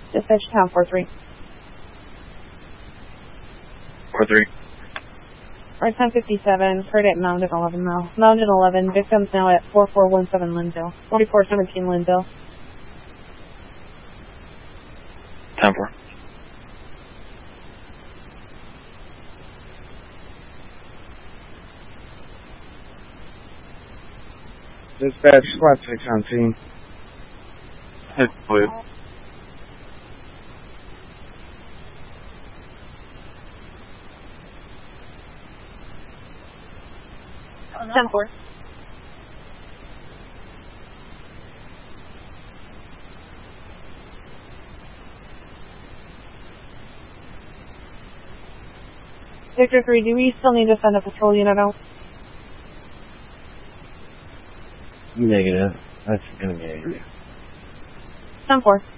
Dispatch town 4-3. 4-3. Right, 1057, heard at Mountain 11 now. Mountain 11, victims now at 4417 Linville. 4417 Linville. 10-4. Dispatch, squad 6 on scene. Hit blue. Oh, no. 10-4. Victor 3, do we still need to send a patrol unit out? Negative. That's gonna be negative. 10-4.